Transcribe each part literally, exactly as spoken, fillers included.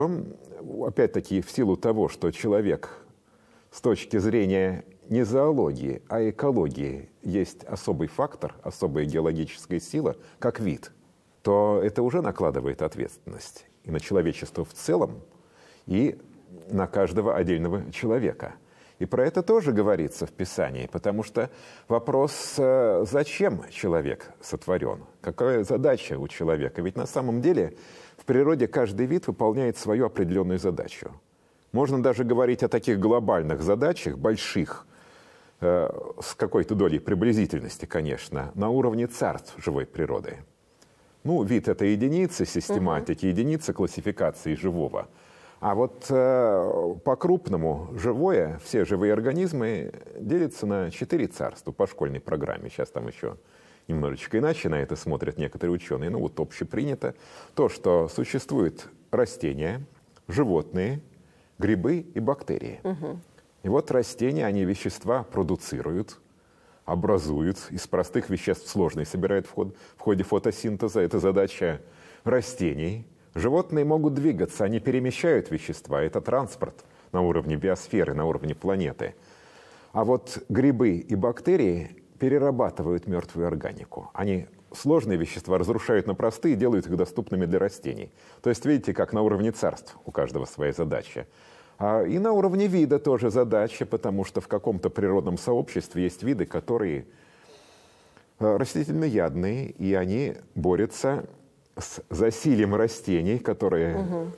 Опять-таки, в силу того, что человек с точки зрения не зоологии, а экологии есть особый фактор, особая геологическая сила, как вид, то это уже накладывает ответственность и на человечество в целом, и на каждого отдельного человека. И про это тоже говорится в Писании, потому что вопрос, зачем человек сотворен, какая задача у человека. Ведь на самом деле в природе каждый вид выполняет свою определенную задачу. Можно даже говорить о таких глобальных задачах, больших, э, с какой-то долей приблизительности, конечно, на уровне царств живой природы. Ну, вид – это единица систематики, угу. единица классификации живого. А вот э, по-крупному живое, все живые организмы делятся на четыре царства по школьной программе. Сейчас там еще немножечко иначе на это смотрят некоторые ученые. Ну вот общепринято то, что существуют растения, животные, грибы и бактерии. Угу. И вот растения, они вещества продуцируют, образуют, из простых веществ сложные собирают в, ход, в ходе фотосинтеза. Это задача растений. Животные могут двигаться, они перемещают вещества. Это транспорт на уровне биосферы, на уровне планеты. А вот грибы и бактерии перерабатывают мертвую органику. Они сложные вещества разрушают на простые и делают их доступными для растений. То есть, видите, как на уровне царств у каждого своя задача. А и на уровне вида тоже задача, потому что в каком-то природном сообществе есть виды, которые растительноядные, и они борются с засильем растений, которые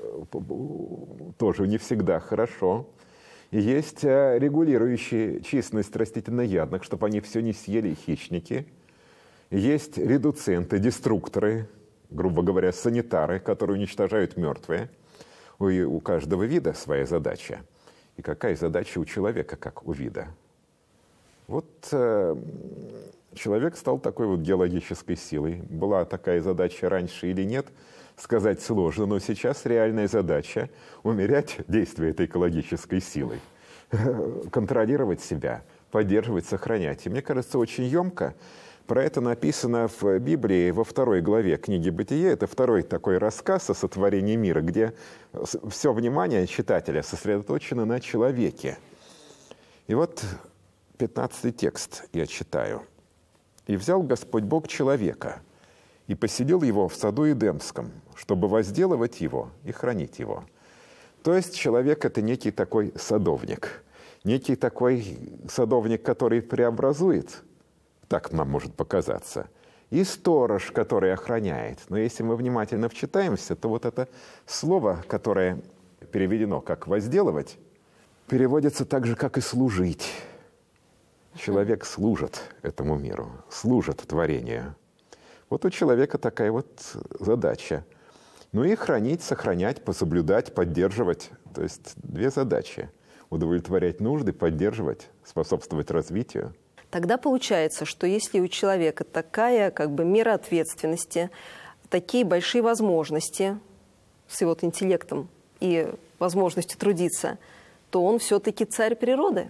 угу. тоже не всегда хорошо. И есть регулирующие численность растительноядных, чтобы они все не съели хищники. Есть редуценты, деструкторы, грубо говоря, санитары, которые уничтожают мертвые. У, у каждого вида своя задача. И какая задача у человека, как у вида? Вот э, человек стал такой вот геологической силой. Была такая задача раньше или нет, сказать сложно, но сейчас реальная задача – умерять действие этой экологической силой, контролировать себя, поддерживать, сохранять. И мне кажется, очень емко про это написано в Библии во второй главе книги «Бытие». Это второй такой рассказ о сотворении мира, где все внимание читателя сосредоточено на человеке. И вот пятнадцатый текст я читаю. «И взял Господь Бог человека, и поселил его в саду Эдемском, чтобы возделывать его и хранить его». То есть человек – это некий такой садовник, некий такой садовник, который преобразует, так нам может показаться, и сторож, который охраняет. Но если мы внимательно вчитаемся, то вот это слово, которое переведено как «возделывать», переводится так же, как и «служить». Человек служит этому миру, служит творению. Вот у человека такая вот задача. Ну и хранить, сохранять, пособлюдать, поддерживать. То есть две задачи. Удовлетворять нужды, поддерживать, способствовать развитию. Тогда получается, что если у человека такая как бы мера ответственности, такие большие возможности с его интеллектом и возможностью трудиться, то он все-таки царь природы.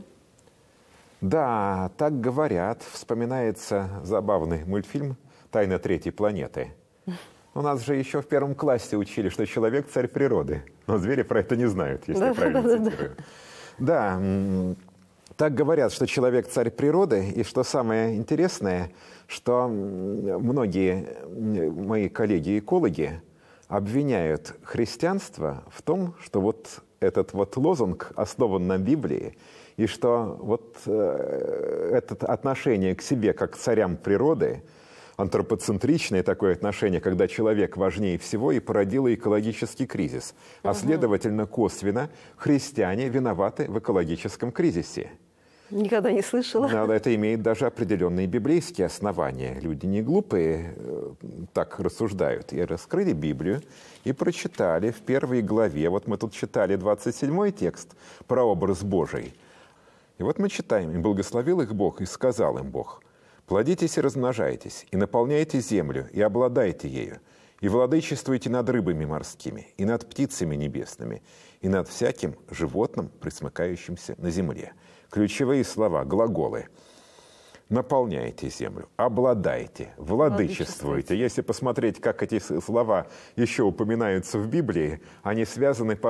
Да, так говорят. Вспоминается забавный мультфильм «Тайна третьей планеты». У нас же еще в первом классе учили, что человек – царь природы. Но звери про это не знают, если я правильно цитирую. Да, так говорят, что человек – царь природы. И что самое интересное, что многие мои коллеги-экологи обвиняют христианство в том, что вот этот вот лозунг основан на Библии, и что вот э, это отношение к себе как к царям природы, антропоцентричное такое отношение, когда человек важнее всего, и породило экологический кризис. А угу. следовательно, косвенно христиане виноваты в экологическом кризисе. Никогда не слышала. Да, это имеет даже определенные библейские основания. Люди не глупые так рассуждают. И раскрыли Библию и прочитали в первой главе. Вот мы тут читали двадцать седьмой текст про образ Божий. И вот мы читаем: «И благословил их Бог, и сказал им Бог: плодитесь и размножайтесь, и наполняйте землю, и обладайте ею, и владычествуйте над рыбами морскими, и над птицами небесными, и над всяким животным, пресмыкающимся на земле». Ключевые слова, глаголы. Наполняйте землю, обладайте, владычествуйте. Если посмотреть, как эти слова еще упоминаются в Библии, они связаны по